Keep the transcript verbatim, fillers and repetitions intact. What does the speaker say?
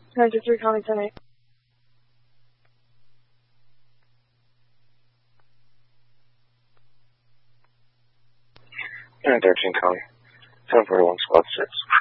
nine two three, County ten eight. nine thirteen, County ten forty-one, Squad six.